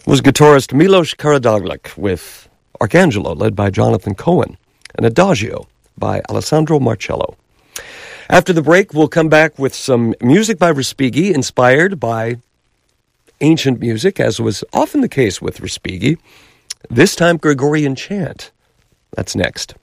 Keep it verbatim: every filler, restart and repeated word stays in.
was guitarist Milos Karadzic with Arcangelo, led by Jonathan Cohen, and Adagio by Alessandro Marcello. After the break, we'll come back with some music by Respighi, inspired by ancient music, as was often the case with Respighi. This time, Gregorian chant. That's next.